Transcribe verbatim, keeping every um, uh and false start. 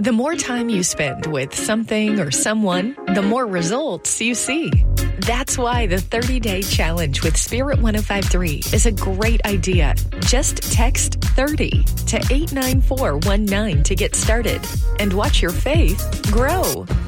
The more time you spend with something or someone, the more results you see. That's why the thirty-day challenge with Spirit one oh five point three is a great idea. Just text thirty to eight nine four one nine to get started and watch your faith grow.